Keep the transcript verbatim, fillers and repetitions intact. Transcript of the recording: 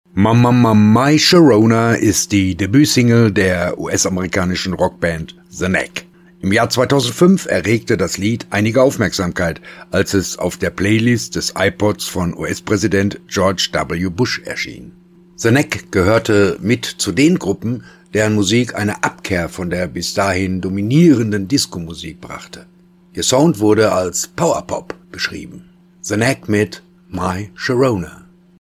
Mama Mama My Sharona ist die Debütsingle der U S-amerikanischen Rockband The Knack. Im Jahr zweitausendfünf erregte das Lied einige Aufmerksamkeit, als es auf der Playlist des iPods von U S-Präsident George W. Bush erschien. The Knack gehörte mit zu den Gruppen, deren Musik eine Abkehr von der bis dahin dominierenden Disco-Musik brachte. Ihr Sound wurde als Powerpop beschrieben. The Knack mit My Sharona.